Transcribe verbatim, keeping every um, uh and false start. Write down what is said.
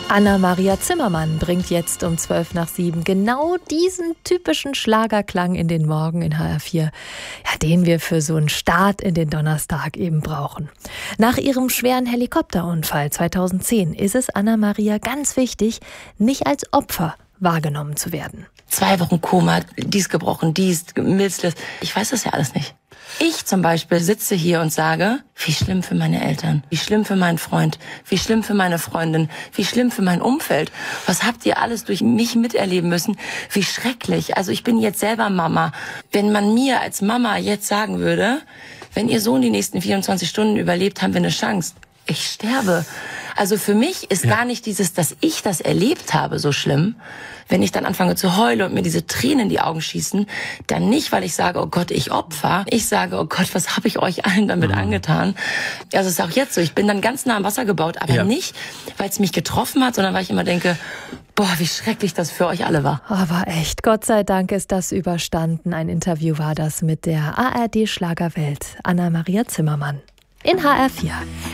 Anna-Maria Zimmermann bringt jetzt um zwölf nach sieben genau diesen typischen Schlagerklang in den Morgen in H R vier, ja, den wir für so einen Start in den Donnerstag eben brauchen. Nach ihrem schweren Helikopterunfall zweitausendzehn ist es Anna-Maria ganz wichtig, nicht als Opfer wahrgenommen zu werden. Zwei Wochen Koma, dies gebrochen, dies, Milzles. Ich weiß das ja alles nicht. Ich zum Beispiel sitze hier und sage, wie schlimm für meine Eltern, wie schlimm für meinen Freund, wie schlimm für meine Freundin, wie schlimm für mein Umfeld. Was habt ihr alles durch mich miterleben müssen? Wie schrecklich. Also ich bin jetzt selber Mama. Wenn man mir als Mama jetzt sagen würde, wenn ihr Sohn die nächsten vierundzwanzig Stunden überlebt, haben wir eine Chance. Ich sterbe. Also für mich ist ja. gar nicht dieses, dass ich das erlebt habe, so schlimm. Wenn ich dann anfange zu heulen und mir diese Tränen in die Augen schießen, dann nicht, weil ich sage, oh Gott, ich Opfer. Ich sage, oh Gott, was habe ich euch allen damit mhm. angetan? Also es ist auch jetzt so. Ich bin dann ganz nah am Wasser gebaut, aber ja. nicht, weil es mich getroffen hat, sondern weil ich immer denke, boah, wie schrecklich das für euch alle war. Aber echt, Gott sei Dank ist das überstanden. Ein Interview war das mit der A R D-Schlagerwelt Anna-Maria Zimmermann in H R vier.